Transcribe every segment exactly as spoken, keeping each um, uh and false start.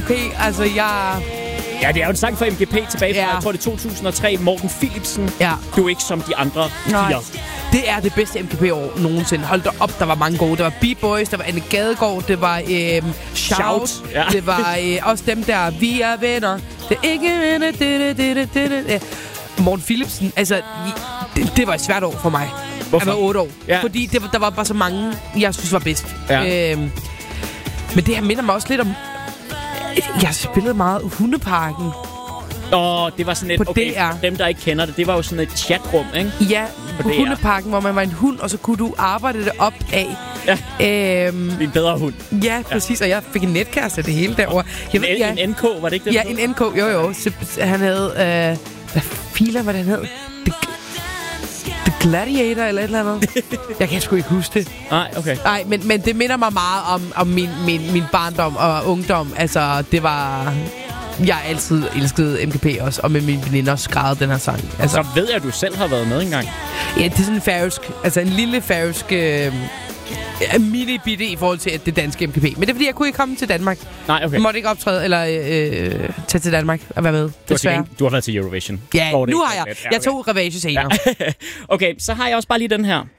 P. Altså, jeg... Ja, det er jo en sang fra M G P tilbage fra, ja. jeg tror det er to tusind og tre. Morten Philipsen. Ja. Du er ikke som de andre Nej. piger. Det er det bedste M G P-år nogensinde. Hold da op, der var mange gode. Der var B-Boys, der var Anne Gadegaard, det var øh, Shout, Shout. Ja. det var øh, også dem der, vi er venner. Det er ikke venner, det, det, det, det, det, det. Morten Philipsen, altså, det, det var et svært år for mig. Hvorfor? Jeg var otte år. Ja. Fordi det, der var bare så mange, jeg synes var bedst. Ja. Øhm, men det her minder mig også lidt om... Jeg spillede meget Hundeparken. Åh, oh, det var sådan et... På Okay, D R. dem, der ikke kender det, det var jo sådan et chatrum, ikke? Ja, På på D R. Hundeparken, hvor man var en hund, og så kunne du arbejde det op af. Ja. Øhm, En bedre hund. ja, præcis. Og jeg fik en netkæreste det hele derovre. Jeg ved, En, ja, en N K, var det ikke det? ja, en N K. Jo, jo. Så, han havde... Øh, hvad filer var det, han hed? The, The Gladiator eller et eller andet. Jeg kan sgu ikke huske det. Nej, okay. Nej, men, men det minder mig meget om, om min, min, min barndom og ungdom. Altså, det var... Jeg har altid elsket M G P også, og med mine veninder skrevet den her sang. Altså, Så ved jeg, at du selv har været med engang. ja, det er sådan en færøsk, altså en lille færøsk øh, mini-bitte i forhold til det danske M G P. Men det er fordi, jeg kunne ikke komme til Danmark. Nej, okay. Jeg måtte ikke optræde eller øh, tage til Danmark og være med, Du har, desværre. til, du har været til Eurovision. Ja, Hvor det nu ikke har jeg. er let. Ja, Jeg tog Ravage senere. Ja. Okay, så har jeg også bare lige den her.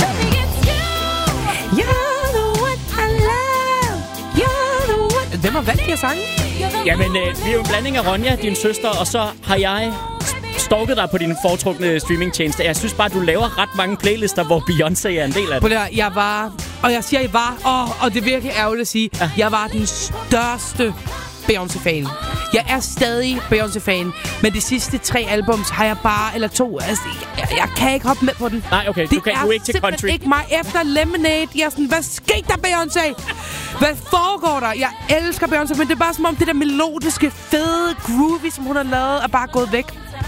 Hvem har valgt de her sange? Jamen, øh, vi er jo en blanding af Ronja, din søster, og så har jeg stalket dig på din foretrukne streamingtjeneste. Jeg synes bare, du laver ret mange playlister, hvor Beyoncé er en del af På det. det her, jeg var... Og jeg siger, jeg var... Åh, og det er virkelig ærgerligt at sige. Ja. Jeg var den største Beyoncé-fan. Jeg er stadig Beyoncé-fan. Men de sidste tre albums har jeg bare... Eller to. Altså, jeg, jeg kan ikke hoppe med på den. Nej, okay. Det Du, kan, er du er ikke til simpelthen country. ikke mig. Efter Lemonade, jeg er sådan... Hvad skete der, Beyoncé? Hvad foregår der? Jeg elsker Beyoncé, men det er bare som om det der melodiske, fede, groovy, som hun har lavet, er bare gået væk.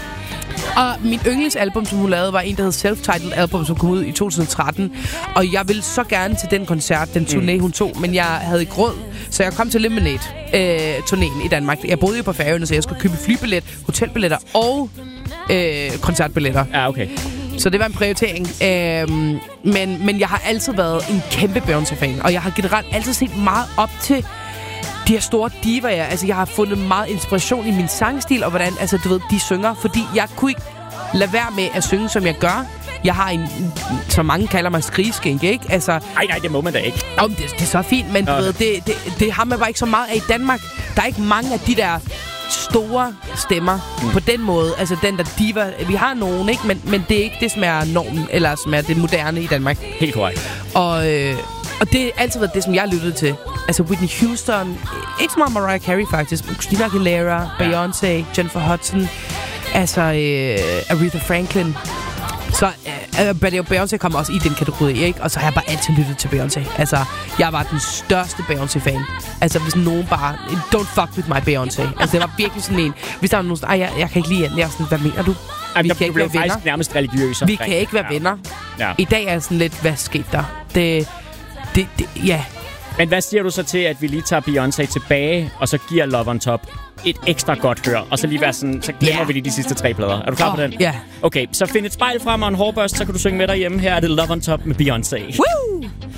Og min yndlingsalbum, som hun lavede, var en, der hed Self-Titled Album, som kom ud i to tusind og tretten. Og jeg ville så gerne til den koncert, den turné, mm. hun tog, men jeg havde ikke råd. Så jeg kom til Lemonade-turnéen øh, i Danmark. Jeg boede jo på Færøerne, så jeg skulle købe flybillet, hotelbilletter og øh, koncertbilletter. Ja, okay. Så det var en prioritering. Øhm, men, men jeg har altid været en kæmpe Beyoncé-fan. Og jeg har generelt altid set meget op til de her store divaer. Altså, jeg har fundet meget inspiration i min sangstil, og hvordan altså, du ved, de synger. Fordi jeg kunne ikke lade være med at synge, som jeg gør. Jeg har en, som mange kalder mig, skrigeskænke, ikke? Altså, Ej, nej, det må man da ikke. om det, det er så fint, men du ved, det, det, det har man bare ikke så meget af i Danmark. Der er ikke mange af de der store stemmer mm. på den måde. Altså, den der diva... Vi har nogen, ikke? Men, men det er ikke det, som er normen, eller som er det moderne i Danmark. Helt korrekt. Og... Øh, Og det har altid været det, som jeg lyttede til. Altså Whitney Houston, ikke så meget Mariah Carey faktisk, men Christina Aguilera, ja. Beyoncé, Jennifer Hudson, altså øh, Aretha Franklin. Så øh, Beyoncé kommer også i den kategori, ikke? Og så har jeg bare altid lyttet til Beyoncé. Altså, jeg var den største Beyoncé-fan. Altså, hvis nogen bare... Don't fuck with my Beyoncé. Altså, det var virkelig sådan en... Hvis der var nogen sådan... Ej, jeg, jeg kan ikke lide hende. Jeg er sådan, hvad mener du? Ej, Vi der, kan ikke blev være venner. faktisk nærmest religiøs. Vi kan ikke være ja. venner. Ja. I dag er jeg sådan lidt, hvad skete der? Det... Det... det ja... Men hvad siger du så til, at vi lige tager Beyoncé tilbage, og så giver Love on Top et ekstra godt hør, og så lige være sådan, så glemmer yeah. vi lige de sidste tre plader. Er du klar oh, på den? Ja. Yeah. Okay, så find et spejl frem og en hårbørst, så kan du synge med derhjemme. Her er det Love on Top med Beyoncé. Woo!